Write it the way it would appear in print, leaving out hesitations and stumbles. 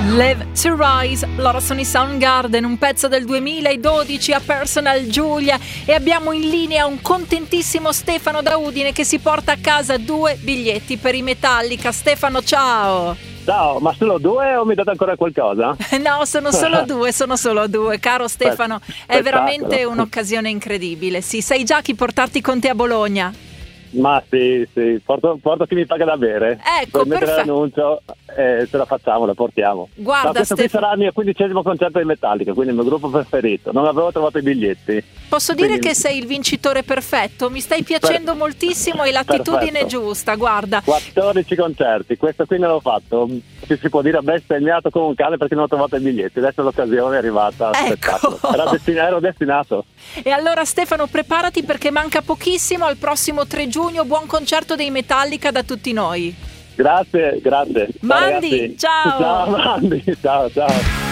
Live to Rise, loro sono i Soundgarden, un pezzo del 2012 a Personal Giulia, e abbiamo in linea un contentissimo Stefano da Udine che si porta a casa 2 biglietti per i Metallica. Stefano, ciao! Ciao, ma solo 2 o mi date ancora qualcosa? No, sono solo due, caro Stefano, è veramente un'occasione incredibile. Sì, sai già chi portarti con te a Bologna? Ma sì, porto chi mi paga da bere. Ecco, poi mettere perfetto. l'annuncio e ce la facciamo, la portiamo. Guarda, questo qui sarà il mio 15° concerto di Metallica, quindi il mio gruppo preferito. Non avevo trovato i biglietti. Posso dire che sei il vincitore perfetto, mi stai piacendo moltissimo e l'attitudine è Perfetto. giusta, guarda. 14 concerti, questo qui non l'ho fatto. Si può dire bestemmiato come un cane perché non ho trovato i biglietti. Adesso l'occasione è arrivata. Ecco. Ero destinato. E allora Stefano, preparati perché manca pochissimo al prossimo 3 giugno, buon concerto dei Metallica da tutti noi. Grazie. Mandi, ragazzi. ciao. Ciao Mandi, ciao.